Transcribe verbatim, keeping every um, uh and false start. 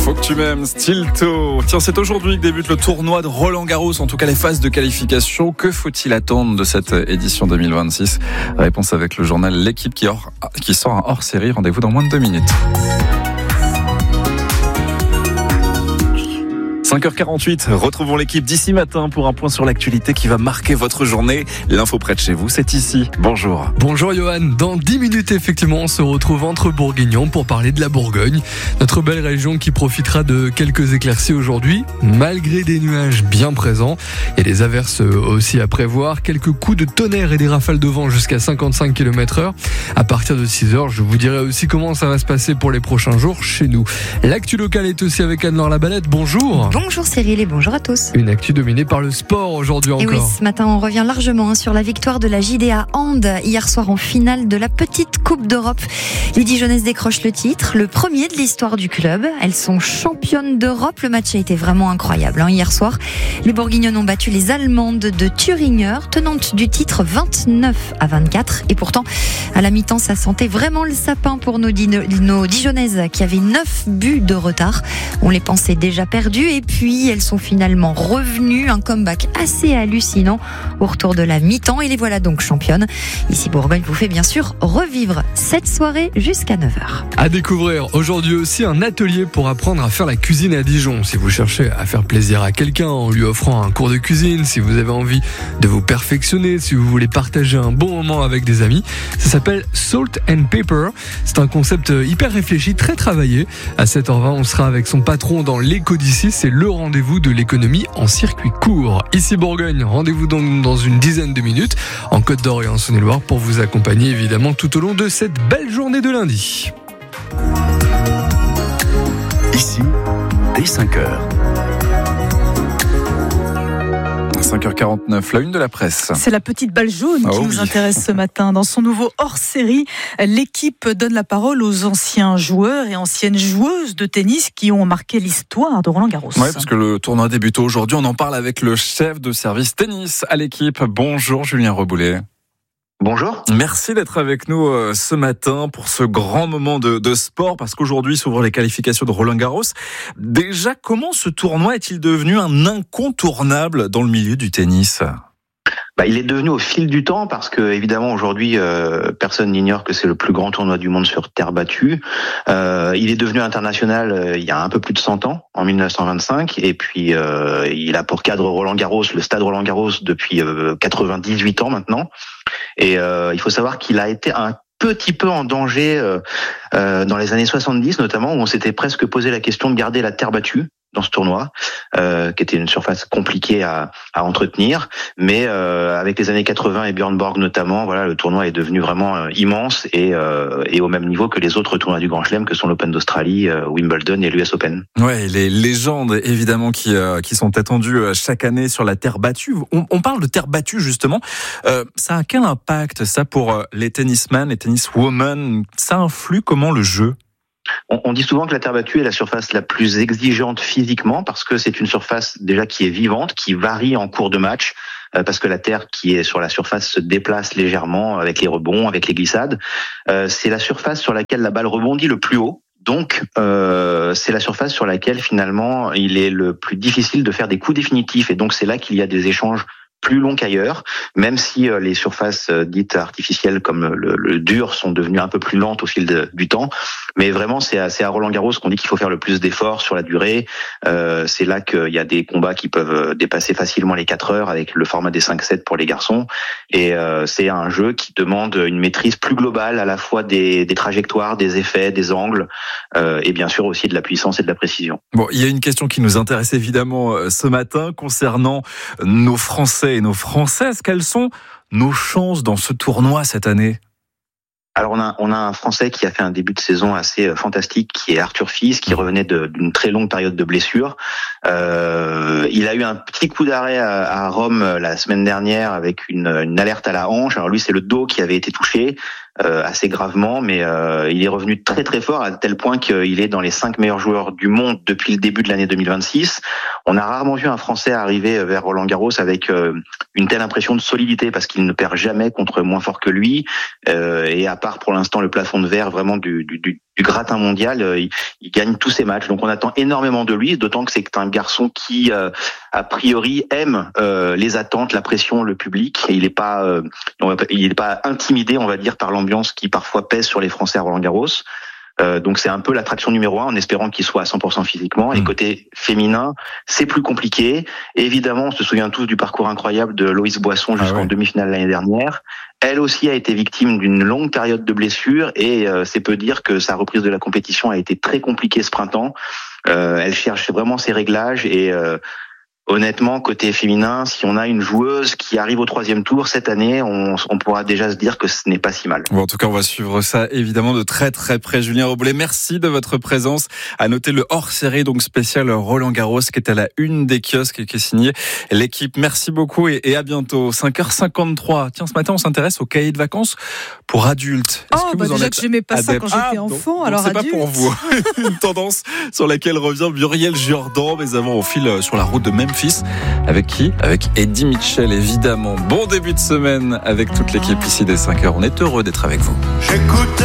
Faut que tu m'aimes, Stilto. Tiens, c'est aujourd'hui que débute le tournoi de Roland-Garros, en tout cas les phases de qualification. Que faut-il attendre de cette édition deux mille vingt-six? Réponse avec le journal L'équipe qui, hors, qui sort un hors-série. Rendez-vous dans moins de deux minutes. cinq heures quarante-huit, retrouvons l'équipe d'ici matin pour un point sur l'actualité qui va marquer votre journée. L'info près de chez vous, c'est ici. Bonjour. Bonjour Johan. Dans dix minutes, effectivement, on se retrouve entre Bourguignons pour parler de la Bourgogne. Notre belle région qui profitera de quelques éclaircies aujourd'hui, malgré des nuages bien présents. Et des averses aussi à prévoir. Quelques coups de tonnerre et des rafales de vent jusqu'à cinquante-cinq kilomètres heure. À partir de six heures, je vous dirai aussi comment ça va se passer pour les prochains jours chez nous. L'actu locale est aussi avec Anne-Laure Labalette. Bonjour. Bonjour Cyril et bonjour à tous. Une actu dominée par le sport aujourd'hui encore. Et oui, ce matin on revient largement hein, sur la victoire de la J D A Hand hier soir en finale de la petite Coupe d'Europe. Les Dijonnaises décrochent le titre, le premier de l'histoire du club. Elles sont championnes d'Europe. Le match a été vraiment incroyable. Hein. Hier soir, les Bourguignonnes ont battu les Allemandes de Thüringer, tenantes du titre vingt-neuf à vingt-quatre. Et pourtant, à la mi-temps, ça sentait vraiment le sapin pour nos, dino, nos Dijonnaises qui avaient neuf buts de retard. On les pensait déjà perdues et puis elles sont finalement revenues. Un comeback assez hallucinant au retour de la mi-temps et les voilà donc championnes. Ici Bourgogne vous fait bien sûr revivre cette soirée jusqu'à neuf heures. À découvrir aujourd'hui aussi un atelier pour apprendre à faire la cuisine à Dijon. Si vous cherchez à faire plaisir à quelqu'un en lui offrant un cours de cuisine, si vous avez envie de vous perfectionner, si vous voulez partager un bon moment avec des amis, ça s'appelle Salt and Pepper. C'est un concept hyper réfléchi, très travaillé. À sept heures vingt, on sera avec son patron dans l'éco d'ici. C'est le rendez-vous de l'économie en circuit court. Ici Bourgogne, rendez-vous donc dans une dizaine de minutes en Côte d'Or et en Saône-et-Loire pour vous accompagner évidemment tout au long de cette belle journée de lundi. Ici, dès cinq heures. cinq heures quarante-neuf, la une de la presse. C'est la petite balle jaune ah qui oui. nous intéresse ce matin. Dans son nouveau hors-série, l'équipe donne la parole aux anciens joueurs et anciennes joueuses de tennis qui ont marqué l'histoire de Roland-Garros. Oui, parce que le tournoi débute aujourd'hui. On en parle avec le chef de service tennis à l'équipe. Bonjour Julien Reboulet. Bonjour. Merci d'être avec nous euh, ce matin pour ce grand moment de, de sport, parce qu'aujourd'hui s'ouvrent les qualifications de Roland-Garros. Déjà, comment ce tournoi est-il devenu un incontournable dans le milieu du tennis ? Bah, il est devenu au fil du temps parce que évidemment aujourd'hui euh, personne n'ignore que c'est le plus grand tournoi du monde sur terre battue. Euh, il est devenu international euh, il y a un peu plus de cent ans, en mille neuf cent vingt-cinq, et puis euh, il a pour cadre Roland-Garros, le stade Roland-Garros depuis euh, quatre-vingt-dix-huit ans maintenant. Et euh, il faut savoir qu'il a été un petit peu en danger euh, euh, dans les années soixante-dix notamment, où on s'était presque posé la question de garder la terre battue dans ce tournoi, euh, qui était une surface compliquée à, à entretenir, mais euh, avec les années quatre-vingts et Björn Borg notamment, voilà, le tournoi est devenu vraiment euh, immense et, euh, et au même niveau que les autres tournois du Grand Chelem, que sont l'Open d'Australie, euh, Wimbledon et l'U S Open. Ouais, les légendes évidemment qui euh, qui sont attendues chaque année sur la terre battue. On, on parle de terre battue justement. Euh, ça a quel impact ça pour les tennismen, les tenniswomen? Ça influe comment le jeu? On, on dit souvent que la terre battue est la surface la plus exigeante physiquement parce que c'est une surface déjà qui est vivante, qui varie en cours de match, euh, parce que la terre qui est sur la surface se déplace légèrement avec les rebonds, avec les glissades. Euh, c'est la surface sur laquelle la balle rebondit le plus haut. Donc, euh, c'est la surface sur laquelle finalement il est le plus difficile de faire des coups définitifs. Et donc, c'est là qu'il y a des échanges plus long qu'ailleurs, même si euh, les surfaces euh, dites artificielles comme le, le dur sont devenues un peu plus lentes au fil de, du temps. Mais vraiment, c'est à, c'est à Roland-Garros qu'on dit qu'il faut faire le plus d'efforts sur la durée. Euh, c'est là qu'il y a des combats qui peuvent dépasser facilement les quatre heures avec le format des cinq sept pour les garçons. Et euh, c'est un jeu qui demande une maîtrise plus globale à la fois des, des trajectoires, des effets, des angles euh, et bien sûr aussi de la puissance et de la précision. Bon, il y a une question qui nous intéresse évidemment ce matin concernant nos Français et nos Françaises. Quelles sont nos chances dans ce tournoi cette année ? Alors on a on a un Français qui a fait un début de saison assez fantastique, qui est Arthur Fils, qui revenait de, d'une très longue période de blessure. Euh, il a eu un petit coup d'arrêt à, à Rome la semaine dernière avec une, une alerte à la hanche. Alors lui c'est le dos qui avait été touché. euh, assez gravement, mais euh, il est revenu très très fort à tel point qu'il est dans les cinq meilleurs joueurs du monde depuis le début de l'année deux mille vingt-six. On a rarement vu un Français arriver vers Roland-Garros avec euh, une telle impression de solidité parce qu'il ne perd jamais contre moins fort que lui. Euh, et à part pour l'instant le plafond de verre vraiment du, du, du, du gratin mondial, euh, il, il gagne tous ses matchs. Donc on attend énormément de lui, d'autant que c'est un garçon qui euh, a priori aime euh, les attentes, la pression, le public. Et il n'est pas, euh, il n'est pas intimidé, on va dire, par l'ambiance qui parfois pèse sur les Français à Roland-Garros. Euh, donc c'est un peu l'attraction numéro un, en espérant qu'il soit à cent pour cent physiquement. Et côté féminin, c'est plus compliqué. Et évidemment, on se souvient tous du parcours incroyable de Loïs Boisson jusqu'en ah ouais. demi-finale l'année dernière. Elle aussi a été victime d'une longue période de blessures et euh, c'est peu dire que sa reprise de la compétition a été très compliquée ce printemps. Euh, elle cherche vraiment ses réglages et euh, honnêtement, côté féminin, si on a une joueuse qui arrive au troisième tour cette année, on, on pourra déjà se dire que ce n'est pas si mal. Bon, en tout cas, on va suivre ça évidemment de très très près. Julien Robles, merci de votre présence. À noter le hors-série donc spécial Roland-Garros qui est à la une des kiosques et qui est signé l'équipe. Merci beaucoup et, et à bientôt. cinq heures cinquante-trois. Tiens, ce matin, on s'intéresse au cahier de vacances pour adultes. Est-ce oh, que bah vous déjà en que j'aimais pas adepte? Ça quand j'étais ah, enfant, donc, alors donc c'est adulte. Pas pour vous. Une tendance sur laquelle revient Muriel Jourdan. Mais avant, on file sur la route de Memphis. Avec qui ? Avec Eddie Mitchell, évidemment. Bon début de semaine avec toute l'équipe ici des cinq heures. On est heureux d'être avec vous. J'écoute